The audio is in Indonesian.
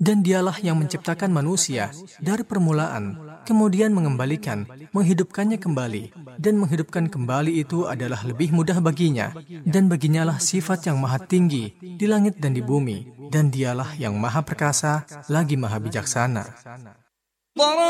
Dan dialah yang menciptakan manusia dari permulaan, kemudian mengembalikan, menghidupkannya kembali. Dan menghidupkan kembali itu adalah lebih mudah baginya. Dan baginyalah sifat yang maha tinggi di langit dan di bumi. Dan dialah yang maha perkasa, lagi maha bijaksana.